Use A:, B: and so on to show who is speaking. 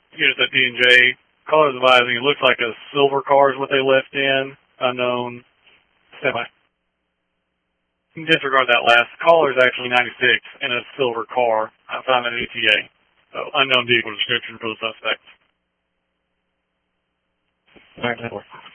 A: Here's that D&J. Caller's advising it looks like a silver car is what they left in. Unknown. Semi. Disregard that last. Caller is actually 96 in a silver car. I found an ETA. So unknown vehicle description for the suspect.
B: All right, network.